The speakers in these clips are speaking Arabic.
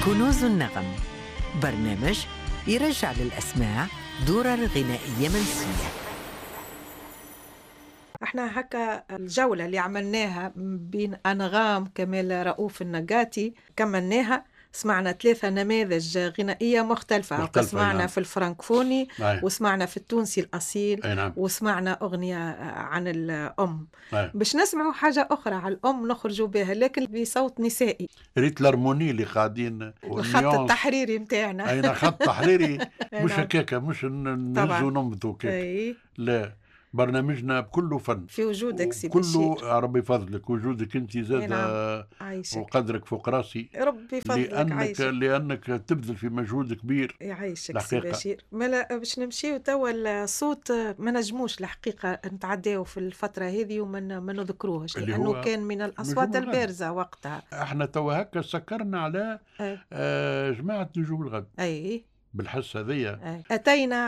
كنوز النغم، برنامج يرجع للأسماع درر غنائية منسية. احنا هكا الجولة اللي عملناها بين أنغام كمال رؤوف النقاتي كملناها، سمعنا 3 نماذج غنائية مختلفة. سمعنا نعم. في الفرنكفوني أي. وسمعنا في التونسي الأصيل نعم. وسمعنا أغنية عن الأم. أي. باش نسمعوا حاجة أخرى على الأم نخرجوا بها لكن بصوت نسائي. ريت الهرموني اللي قاعدين الخط التحريري متاعنا. أين خط تحريري مش نعم. هكاكا، مش نهزوا ننبذوا كيك، لا، برنامجنا بكله فن في وجودك سي كله بشير. ربي فضلك، وجودك انت زاد عايشك. وقدرك فوق راسي، ربي فضلك. لأنك تبذل في مجهود كبير. يعيشك سي بشير. مالا باش نمشيو توا الصوت ما نجموش الحقيقة نتعداو في الفترة هذه وما نذكروهش لأنه كان من الأصوات البارزة وقتها. احنا توا هكا سكرنا على جماعة نجوم الغد. أي بالحس هذيا أتينا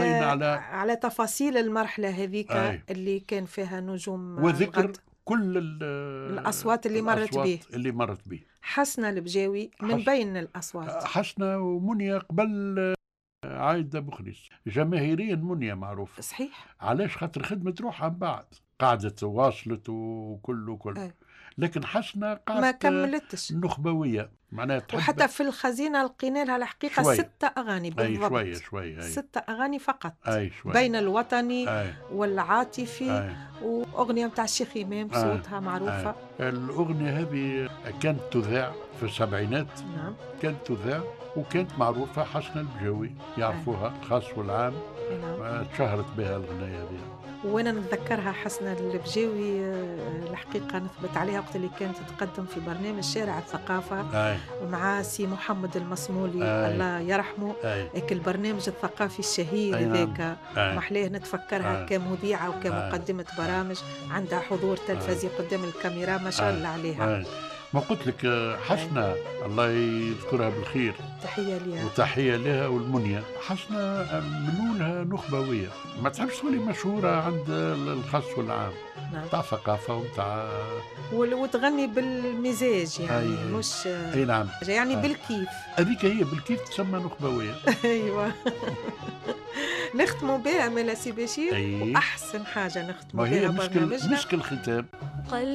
على تفاصيل المرحلة هذيك اللي كان فيها نجوم وذكر الغد. كل الأصوات اللي مرت به. حسنة البجاوي من بين الأصوات. حسنة ومنيا قبل عايدة بخليس جماهيريا منيا معروف. صحيح. علاش؟ خاطر خدمة روحها من بعد قعدت واصلت وكل لكن حسنة قعدت ما كملتش نخبوية معناها. وحتى في الخزينة لقينا لها الحقيقة شوية. 6 أغاني بالضبط. شوية 6 أغاني فقط. شوية. بين الوطني والعاطفي وأغنية متاع الشيخ إمام صوتها معروفة. الأغنية هذه كانت تذاع في السبعينات. نعم. كانت تذاع وكانت معروفة. حسنة البجاوي يعرفوها الخاص والعام. نعم. تشهرت بها الغناية هذه. وانا نتذكرها حسنة البجاوي الحقيقة نثبت عليها وقت اللي كانت تقدم في برنامج شارع الثقافة مع سي محمد المصمولي الله يرحمه. البرنامج الثقافي الشهير ذاك محلاه نتفكرها كمذيعة وكمقدمة برامج عندها حضور تلفزي قدام الكاميرا ما شاء الله عليها. ما قلت لك حسنة الله يذكرها بالخير، تحية لها وتحية لها والمنيا. حسنة منولها نخبوية، ما تحبش تولي مشهورة عند الخاص والعام. نعم. تاع ثقافة وتاع وتغني بالمزاج يعني مش نعم يعني بالكيف. هذيك هي بالكيف تسمى نخبوية. ايوه. نختموا بها ملا سي بشير. وأحسن حاجة نختموا بها برنامجنا مسك الختام.